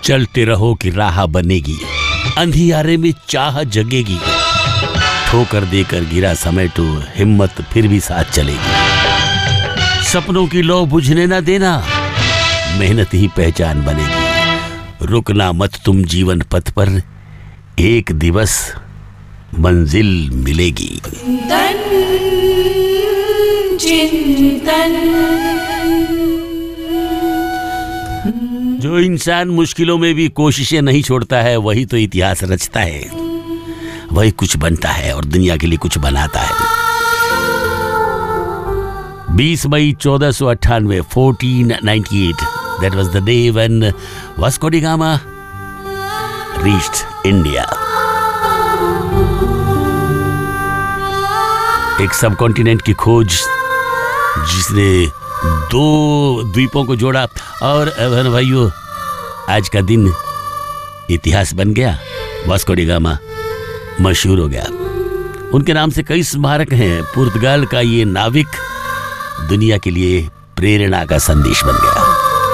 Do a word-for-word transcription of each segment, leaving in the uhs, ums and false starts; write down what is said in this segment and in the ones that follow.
चलते रहो कि राह बनेगी, अंधियारे में चाह जगेगी, ठोकर देकर गिरा समय तो हिम्मत फिर भी साथ चलेगी। सपनों की लौ बुझने ना देना, मेहनत ही पहचान बनेगी। रुकना मत तुम जीवन पथ पर, एक दिवस मंजिल मिलेगी। चिंतन चिंतन। जो इंसान मुश्किलों में भी कोशिशें नहीं छोड़ता है, वही तो इतिहास रचता है, वही कुछ बनता है और दुनिया के लिए कुछ बनाता है। बीस मई चौदह सौ अट्ठानवे, fourteen ninety eight, that was the day when Vasco da Gama reached India. एक सब कॉन्टिनेंट की खोज जिसने दो द्वीपों को जोड़ा, और भाइयों आज का दिन इतिहास बन गया। वास्को डी गामा मशहूर हो गया। उनके नाम से कई स्मारक हैं। पुर्तगाल का ये नाविक दुनिया के लिए प्रेरणा का संदेश बन गया।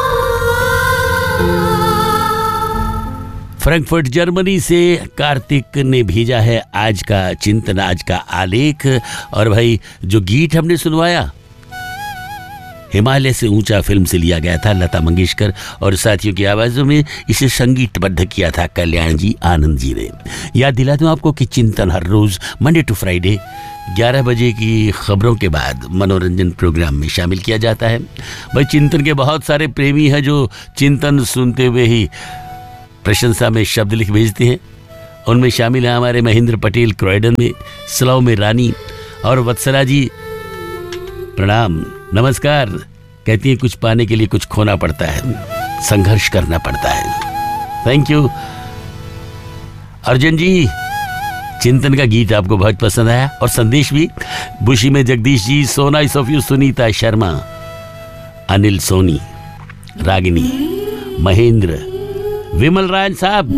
फ्रैंकफर्ट जर्मनी से कार्तिक ने भेजा है आज का चिंतन, आज का आलेख। और भाई जो गीत हमने सुनवाया हिमालय से ऊंचा फिल्म से लिया गया था, लता मंगेशकर और साथियों की आवाजों में इसे संगीतबद्ध किया था कल्याण जी आनंद जी ने। याद दिला दूं आपको कि चिंतन हर रोज मंडे टू फ्राइडे ग्यारह बजे की खबरों के बाद मनोरंजन प्रोग्राम में शामिल किया जाता है। भाई चिंतन के बहुत सारे प्रेमी हैं जो चिंतन सुनते हुए ही प्रशंसा में शब्द लिख भेजते हैं। उनमें शामिल हैं हमारे महेंद्र पटेल क्रोयडन में, स्लाव में रानी, और वत्सला जी प्रणाम नमस्कार। कहती है कुछ पाने के लिए कुछ खोना पड़ता है, संघर्ष करना पड़ता है। Thank you. अर्जुन जी चिंतन का गीत आपको बहुत पसंद आया और संदेश भी। बुशी में Jagdish ji, so nice of you Sunita Sharma, Anil Soni, Ragini, Mahendra, Vimal Ryan साहब,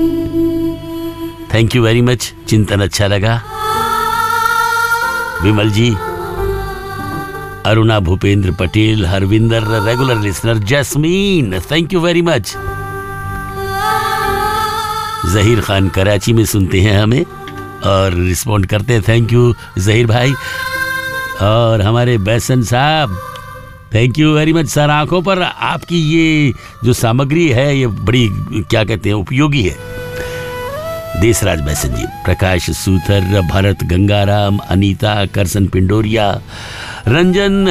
थैंक यू वेरी मच। चिंतन अच्छा लगा। विमल जी, Aruna Bhupendra Patel, Harvinder regular listener, jasmine thank you very much. Zaheer Khan Karachi में सुनते हैं हमें और रिस्पॉन्ड करते हैं, थैंक यू जहीर भाई। और हमारे बैसन साहब thank you very much sir. आंखों पर आपकी ये जो सामग्री है ये बड़ी क्या कहते हैं उपयोगी है। देशराज बैसन जी, प्रकाश सूथर, भरत गंगाराम, अनीता करसन पिंडोरिया, रंजन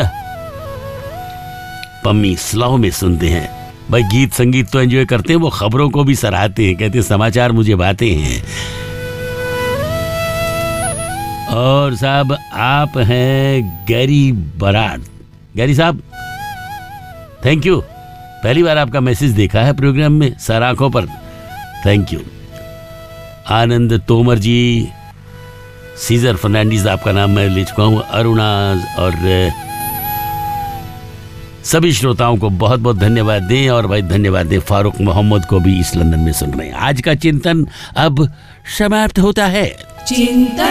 पम्मी स्लाव में सुनते हैं। भाई गीत संगीत तो एंजॉय करते हैं, वो खबरों को भी सराहते हैं, कहते हैं समाचार मुझे बातें हैं। और साहब आप हैं गैरी बराड। गैरी साहब थैंक यू, पहली बार आपका मैसेज देखा है प्रोग्राम में, सर आंखों पर, thank you. Anand Tomar ji, scissor Fernandez आपका नाम मैं ले चुका हूँ, अरुणा, और सभी श्रोताओं को बहुत बहुत धन्यवाद दें। और भाई धन्यवाद दें फारूक मोहम्मद को भी इस लंदन में सुन रहे हैं। आज का चिंतन अब समाप्त होता है। चिंतन